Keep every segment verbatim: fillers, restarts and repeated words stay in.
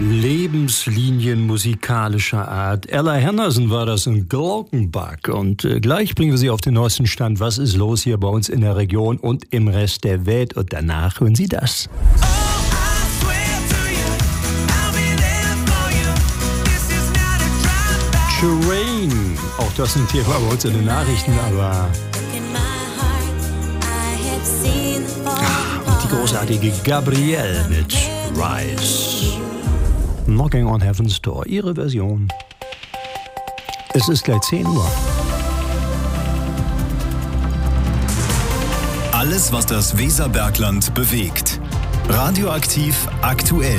Lebenslinien musikalischer Art. Ella Henderson war das in Glockenbach. Und äh, gleich bringen wir Sie auf den neuesten Stand. Was ist los hier bei uns in der Region und im Rest der Welt? Und danach hören Sie das. Terrain. Auch das ein Thema bei uns in den Nachrichten, aber... Ah, und die großartige Gabrielle mit Rise. Knocking on Heaven's Door, ihre Version. Es ist gleich zehn Uhr. Alles, was das Weserbergland bewegt. Radioaktiv aktuell.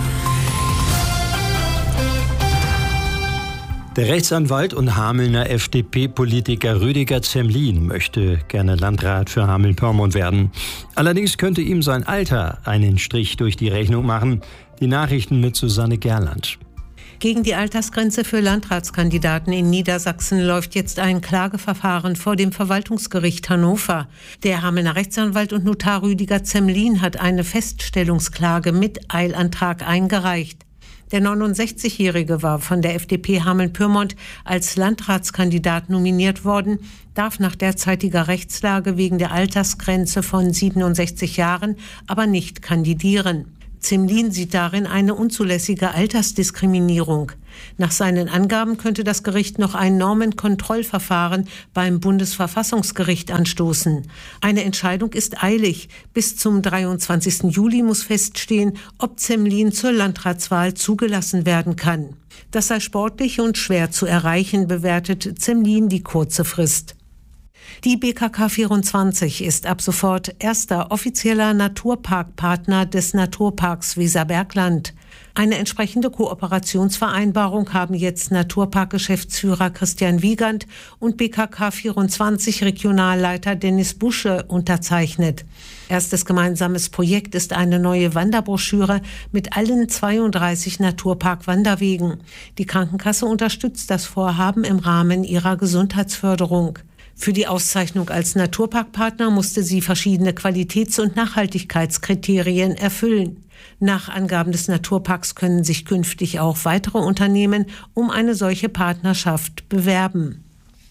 Der Rechtsanwalt und Hamelner F D P-Politiker Rüdiger Zemlin möchte gerne Landrat für Hameln-Pyrmont werden. Allerdings könnte ihm sein Alter einen Strich durch die Rechnung machen. Die Nachrichten mit Susanne Gerland. Gegen die Altersgrenze für Landratskandidaten in Niedersachsen läuft jetzt ein Klageverfahren vor dem Verwaltungsgericht Hannover. Der Hamelner Rechtsanwalt und Notar Rüdiger Zemlin hat eine Feststellungsklage mit Eilantrag eingereicht. Der neunundsechzigjährige war von der F D P Hameln-Pyrmont als Landratskandidat nominiert worden, darf nach derzeitiger Rechtslage wegen der Altersgrenze von siebenundsechzig Jahren aber nicht kandidieren. Zemlin sieht darin eine unzulässige Altersdiskriminierung. Nach seinen Angaben könnte das Gericht noch ein Normenkontrollverfahren beim Bundesverfassungsgericht anstoßen. Eine Entscheidung ist eilig. Bis zum dreiundzwanzigsten Juli muss feststehen, ob Zemlin zur Landratswahl zugelassen werden kann. Das sei sportlich und schwer zu erreichen, bewertet Zemlin die kurze Frist. Die B K K vierundzwanzig ist ab sofort erster offizieller Naturparkpartner des Naturparks Weserbergland. Eine entsprechende Kooperationsvereinbarung haben jetzt Naturparkgeschäftsführer Christian Wiegand und B K K vierundzwanzig Regionalleiter Dennis Busche unterzeichnet. Erstes gemeinsames Projekt ist eine neue Wanderbroschüre mit allen zweiunddreißig Naturpark-Wanderwegen. Die Krankenkasse unterstützt das Vorhaben im Rahmen ihrer Gesundheitsförderung. Für die Auszeichnung als Naturparkpartner musste sie verschiedene Qualitäts- und Nachhaltigkeitskriterien erfüllen. Nach Angaben des Naturparks können sich künftig auch weitere Unternehmen um eine solche Partnerschaft bewerben.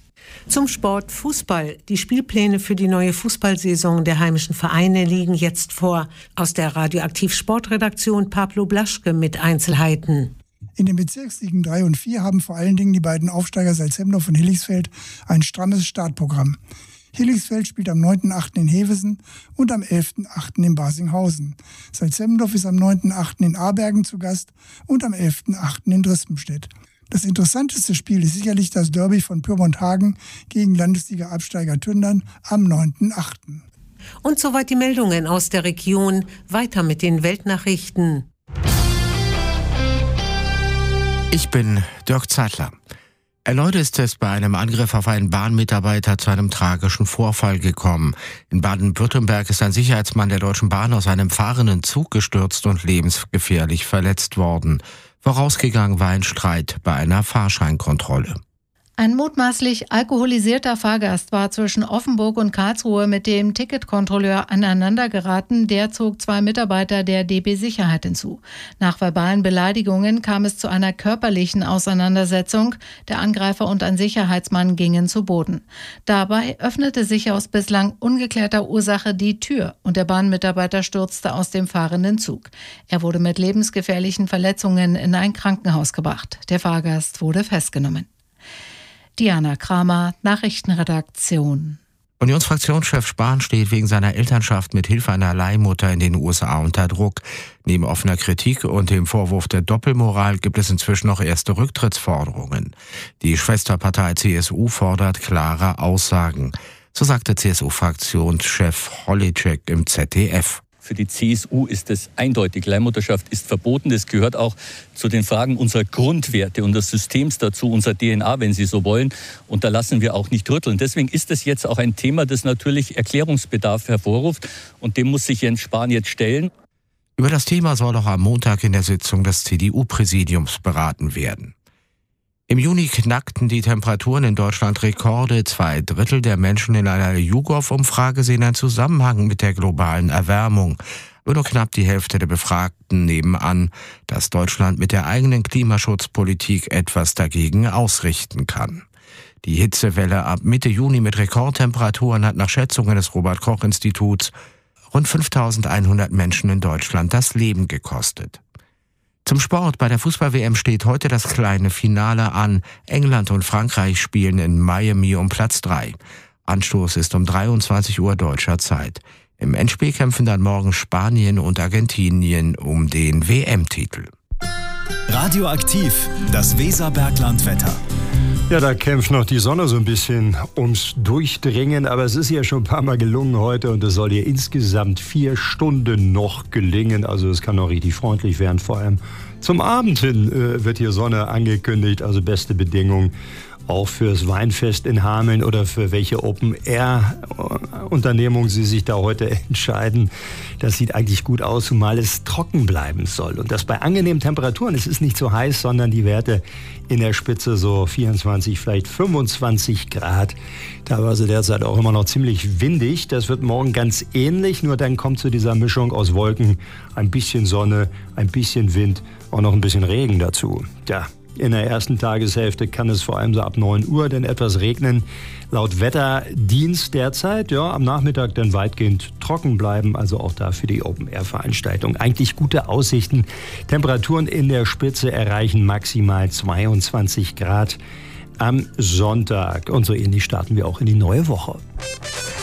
Zum Sport Fußball. Die Spielpläne für die neue Fußballsaison der heimischen Vereine liegen jetzt vor. Aus der Radioaktiv-Sportredaktion Pablo Blaschke mit Einzelheiten. In den Bezirksligen drei und vier haben vor allen Dingen die beiden Aufsteiger Salzhemdorf und Hilligsfeld ein strammes Startprogramm. Hilligsfeld spielt am neunten achten in Hevesen und am elften achten in Basinghausen. Salzhemdorf ist am neunten achten in Abergen zu Gast und am elften achten in Drispenstedt. Das interessanteste Spiel ist sicherlich das Derby von Pyrmont-Hagen gegen Landesliga-Absteiger Tündern am neunten achten Und soweit die Meldungen aus der Region. Weiter mit den Weltnachrichten. Ich bin Dirk Zeitler. Erneut ist es bei einem Angriff auf einen Bahnmitarbeiter zu einem tragischen Vorfall gekommen. In Baden-Württemberg ist ein Sicherheitsmann der Deutschen Bahn aus einem fahrenden Zug gestürzt und lebensgefährlich verletzt worden. Vorausgegangen war ein Streit bei einer Fahrscheinkontrolle. Ein mutmaßlich alkoholisierter Fahrgast war zwischen Offenburg und Karlsruhe mit dem Ticketkontrolleur aneinandergeraten. Der zog zwei Mitarbeiter der D B Sicherheit hinzu. Nach verbalen Beleidigungen kam es zu einer körperlichen Auseinandersetzung. Der Angreifer und ein Sicherheitsmann gingen zu Boden. Dabei öffnete sich aus bislang ungeklärter Ursache die Tür und der Bahnmitarbeiter stürzte aus dem fahrenden Zug. Er wurde mit lebensgefährlichen Verletzungen in ein Krankenhaus gebracht. Der Fahrgast wurde festgenommen. Diana Kramer, Nachrichtenredaktion. Unionsfraktionschef Spahn steht wegen seiner Elternschaft mit Hilfe einer Leihmutter in den U S A unter Druck. Neben offener Kritik und dem Vorwurf der Doppelmoral gibt es inzwischen noch erste Rücktrittsforderungen. Die Schwesterpartei C S U fordert klare Aussagen. So sagte C S U-Fraktionschef Holitschek im Z D F. Für die C S U ist es eindeutig. Leihmutterschaft ist verboten. Das gehört auch zu den Fragen unserer Grundwerte und des Systems dazu, unserer D N A, wenn Sie so wollen. Und da lassen wir auch nicht rütteln. Deswegen ist es jetzt auch ein Thema, das natürlich Erklärungsbedarf hervorruft. Und dem muss sich Jens Spahn jetzt stellen. Über das Thema soll auch am Montag in der Sitzung des C D U-Präsidiums beraten werden. Im Juni knackten die Temperaturen in Deutschland Rekorde. Zwei Drittel der Menschen in einer YouGov-Umfrage sehen einen Zusammenhang mit der globalen Erwärmung. Nur knapp die Hälfte der Befragten nehmen an, dass Deutschland mit der eigenen Klimaschutzpolitik etwas dagegen ausrichten kann. Die Hitzewelle ab Mitte Juni mit Rekordtemperaturen hat nach Schätzungen des Robert-Koch-Instituts rund fünftausendeinhundert Menschen in Deutschland das Leben gekostet. Zum Sport. Bei der Fußball-W M steht heute das kleine Finale an. England und Frankreich spielen in Miami um Platz drei. Anstoß ist um dreiundzwanzig Uhr deutscher Zeit. Im Endspiel kämpfen dann morgen Spanien und Argentinien um den W M-Titel. Radioaktiv, das Weserbergland-Wetter. Ja, da kämpft noch die Sonne so ein bisschen ums Durchdringen, aber es ist ja schon ein paar Mal gelungen heute und es soll ihr insgesamt vier Stunden noch gelingen. Also es kann noch richtig freundlich werden, vor allem zum Abend hin äh, wird hier Sonne angekündigt, also beste Bedingungen auch fürs Weinfest in Hameln oder für welche Open-Air-Unternehmung Sie sich da heute entscheiden. Das sieht eigentlich gut aus, zumal es trocken bleiben soll. Und das bei angenehmen Temperaturen. Es ist nicht so heiß, sondern die Werte in der Spitze so vierundzwanzig, vielleicht fünfundzwanzig Grad. Teilweise derzeit auch immer noch ziemlich windig. Das wird morgen ganz ähnlich, nur dann kommt zu dieser Mischung aus Wolken ein bisschen Sonne, ein bisschen Wind, auch noch ein bisschen Regen dazu. Ja. In der ersten Tageshälfte kann es vor allem so ab neun Uhr denn etwas regnen. Laut Wetterdienst derzeit, ja, am Nachmittag dann weitgehend trocken bleiben, also auch da für die Open-Air-Veranstaltung. Eigentlich gute Aussichten. Temperaturen in der Spitze erreichen maximal zweiundzwanzig Grad am Sonntag. Und so ähnlich starten wir auch in die neue Woche.